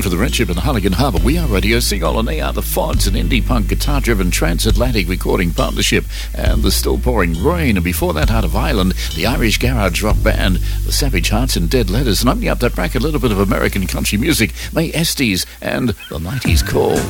for the Red Ship in Halligan Harbour. We are Radio Seagull, and they are the Fods, an indie punk guitar-driven transatlantic recording partnership, and the Still Pouring Rain. And before that, out of Ireland, the Irish garage rock band, the Savage Hearts and Dead Letters. And opening up that bracket, a little bit of American country music, May Estes and the 90s Call.